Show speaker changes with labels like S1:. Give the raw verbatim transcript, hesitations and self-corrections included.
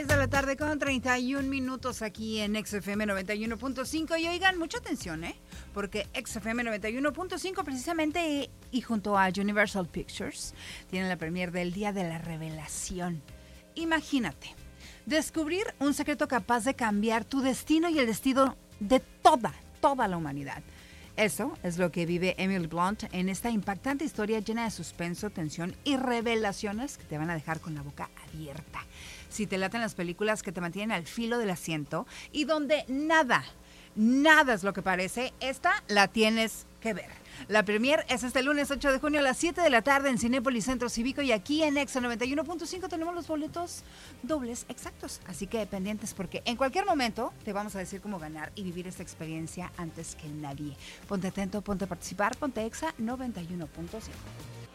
S1: De la tarde con treinta y un minutos aquí en X F M noventa y uno punto cinco y oigan, mucha atención, ¿eh? Porque X F M noventa y uno punto cinco precisamente y junto a Universal Pictures tienen la premier del Día de la Revelación. Imagínate, descubrir un secreto capaz de cambiar tu destino y el destino de toda, toda la humanidad. Eso es lo que vive Emily Blunt en esta impactante historia llena de suspenso, tensión y revelaciones que te van a dejar con la boca abierta. Si te laten las películas que te mantienen al filo del asiento y donde nada, nada es lo que parece, esta la tienes que ver. La premier es este lunes ocho de junio a las siete de la tarde en Cinépolis Centro Cívico y aquí en Exa noventa y uno punto cinco tenemos los boletos dobles exactos. Así que pendientes porque en cualquier momento te vamos a decir cómo ganar y vivir esta experiencia antes que nadie. Ponte atento, ponte a participar, ponte Exa noventa y uno punto cinco.